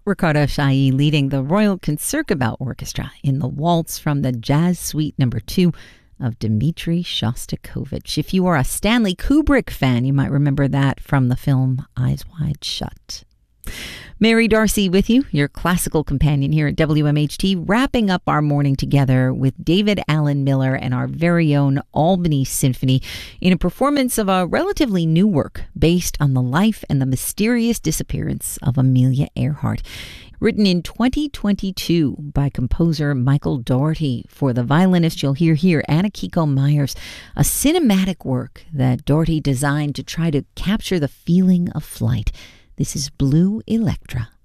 Riccardo Chailly leading the Royal Concertgebouw Orchestra in the waltz from the Jazz Suite No. 2 of Dmitri Shostakovich. If you are a Stanley Kubrick fan, you might remember that from the film Eyes Wide Shut. Mary Darcy with you, your classical companion here at WMHT, wrapping up our morning together with David Alan Miller and our very own Albany Symphony in a performance of a relatively new work based on the life and the mysterious disappearance of Amelia Earhart. Written in 2022 by composer Michael Dougherty. For the violinist you'll hear here, Anna-Kiko Myers, a cinematic work that Dougherty designed to try to capture the feeling of flight. This is Blue Electra.